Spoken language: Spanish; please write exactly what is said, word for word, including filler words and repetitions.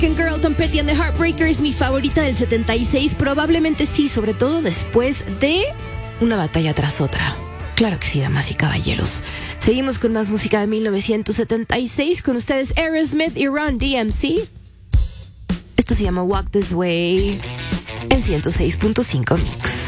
American Girl, Tom Petty and the Heartbreakers, mi favorita del setenta y seis, probablemente sí, sobre todo después de una batalla tras otra. Claro que sí, damas y caballeros. Seguimos con más música de mil novecientos setenta y seis con ustedes Aerosmith y Run D M C. Esto se llama Walk This Way en ciento seis punto cinco Mix.